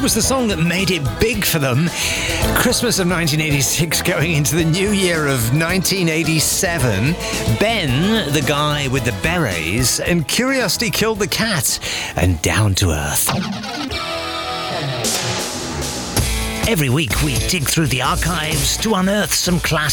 was the song that made it big for them. Christmas of 1986 going into the new year of 1987. Ben, the guy with the berets, and Curiosity Killed the Cat, and Down to Earth. Every week we dig through the archives to unearth some classics.